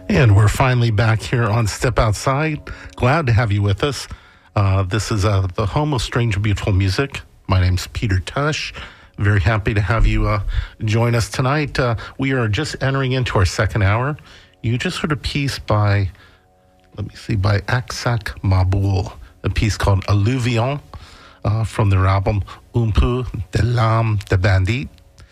And we're finally back here on Step Outside. Glad to have you with us. This is the home of strange and beautiful music. My name's Peter Tush. Very happy to have you join us tonight. We are just entering into our second hour. You just heard a piece by Aksak Maboul, a piece called Alluvion from their album Un peu de l'âme de bandit.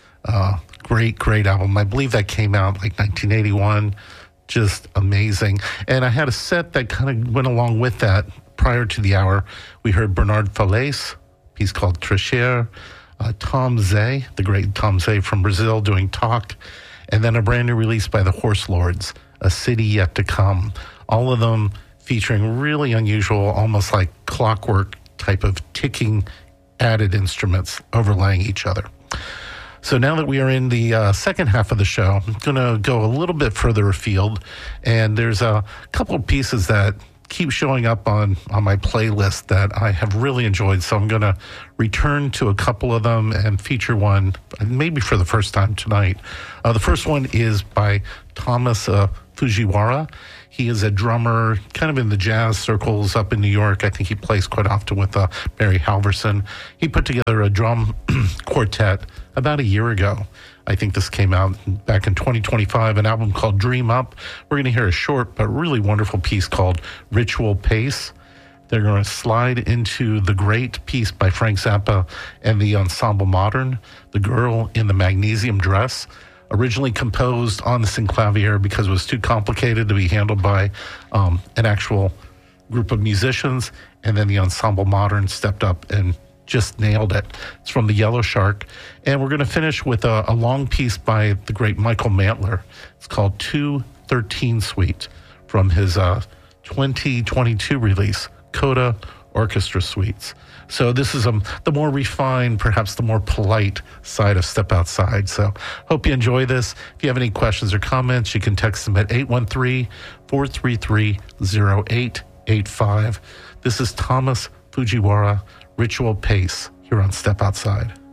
Great album. I believe that came out like 1981. Just amazing. And I had a set that kind of went along with that prior to the hour. We heard Bernard Falaise, a piece called Trecher, Tom Zé, the great Tom Zé from Brazil, doing Talk, and then a brand new release by the Horse Lords, A City Yet to Come. All of them featuring really unusual, almost like clockwork type of ticking added instruments overlaying each other. So now that we are in the second half of the show, I'm going to go a little bit further afield, and there's a couple of pieces that keep showing up on my playlist that I have really enjoyed, so I'm going to return to a couple of them and feature one, maybe for the first time tonight. The first one is by Thomas Fujiwara. He is a drummer kind of in the jazz circles up in New York. I think he plays quite often with Barry Halverson. He put together a drum quartet about a year ago. I think this came out back in 2025, an album called Dream Up. We're going to hear a short but really wonderful piece called Ritual Pace. They're going to slide into the great piece by Frank Zappa and the Ensemble Modern, The Girl in the Magnesium Dress. Originally composed on the synclavier because it was too complicated to be handled by an actual group of musicians, and then the Ensemble Modern stepped up and just nailed it. It's from the Yellow Shark, and we're going to finish with a long piece by the great Michael Mantler. It's called 213 Suite from his 2022 release, Coda Orchestra Suites. So this is the more refined, perhaps the more polite side of Step Outside. So hope you enjoy this. If you have any questions or comments, you can text them at 813-433-0885. This is Thomas Fujiwara, Ritual Pace, here on Step Outside.